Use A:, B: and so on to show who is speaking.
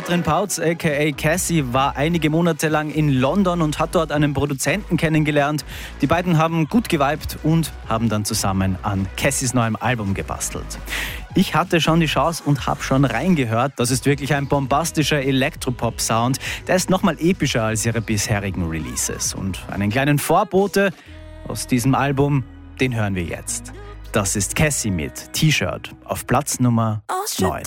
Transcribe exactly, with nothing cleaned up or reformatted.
A: Katrin Pautz aka Cassie war einige Monate lang in London und hat dort einen Produzenten kennengelernt. Die beiden haben gut geweibt und haben dann zusammen an Cassies neuem Album gebastelt. Ich hatte schon die Chance und habe schon reingehört. Das ist wirklich ein bombastischer Elektropop-Sound. Der ist nochmal epischer als ihre bisherigen Releases. Und einen kleinen Vorbote aus diesem Album, den hören wir jetzt. Das ist Cassie mit T-Shirt auf Platz Nummer neun.